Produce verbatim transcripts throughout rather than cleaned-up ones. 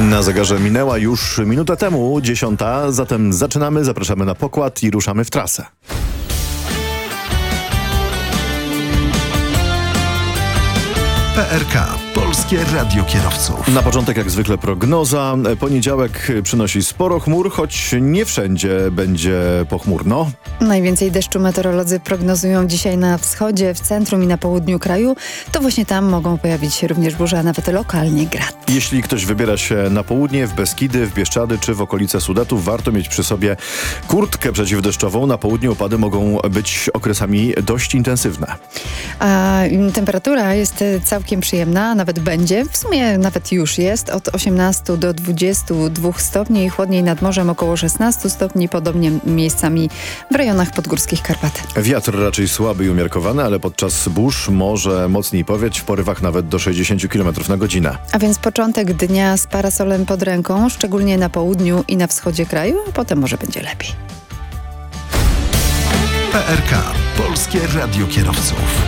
Na zegarze minęła już minutę temu dziesiąta, zatem zaczynamy, zapraszamy na pokład i ruszamy w trasę. P R K. Polskie Radio Kierowców. Na początek jak zwykle prognoza. Poniedziałek przynosi sporo chmur, choć nie wszędzie będzie pochmurno. Najwięcej deszczu meteorolodzy prognozują dzisiaj na wschodzie, w centrum i na południu kraju. To właśnie tam mogą pojawić się również burze, a nawet lokalnie grad. Jeśli ktoś wybiera się na południe, w Beskidy, w Bieszczady czy w okolice Sudetów, warto mieć przy sobie kurtkę przeciwdeszczową. Na południu opady mogą być okresami dość intensywne. A temperatura jest całkiem przyjemna, nawet będzie. W sumie nawet już jest od osiemnastu do dwudziestu dwóch stopni. Chłodniej nad morzem około szesnastu stopni, podobnie miejscami w rejonach podgórskich Karpat. Wiatr raczej słaby i umiarkowany, ale podczas burz może mocniej powiać, w porywach nawet do sześćdziesięciu kilometrów na godzinę. A więc początek dnia z parasolem pod ręką, szczególnie na południu i na wschodzie kraju, a potem może będzie lepiej. P R K. Polskie Radio Kierowców.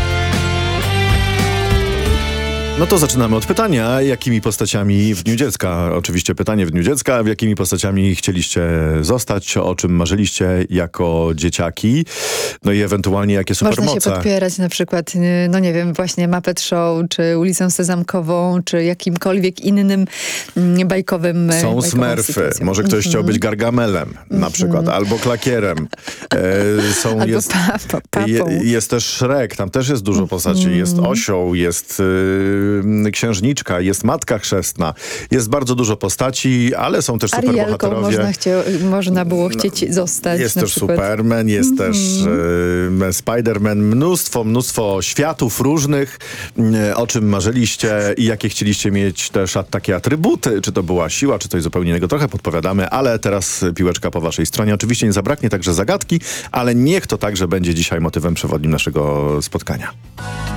No to zaczynamy od pytania, jakimi postaciami w Dniu Dziecka, oczywiście pytanie w Dniu Dziecka, w jakimi postaciami chcieliście zostać, o czym marzyliście jako dzieciaki, no i ewentualnie jakie supermoce. Można się podpierać na przykład, no nie wiem, właśnie Muppet Show, czy Ulicą Sezamkową, czy jakimkolwiek innym mm, bajkowym Są Smurfy, może ktoś mm-hmm. chciał być Gargamelem na mm-hmm. przykład, albo Klakierem. E, są, albo jest, pa, pa, je, jest też Shrek, tam też jest dużo postaci, mm-hmm. jest Osioł, jest... Y, księżniczka, jest Matka Chrzestna, jest bardzo dużo postaci, ale są też superbohaterowie. Można, chcie, można było chcieć no, zostać. Jest na też przykład. Superman, jest mm-hmm. też y, Spider-Man, mnóstwo, mnóstwo światów różnych, y, o czym marzyliście i jakie chcieliście mieć też takie atrybuty, czy to była siła, czy coś zupełnie innego, trochę podpowiadamy, ale teraz piłeczka po waszej stronie. Oczywiście nie zabraknie także zagadki, ale niech to także będzie dzisiaj motywem przewodnim naszego spotkania.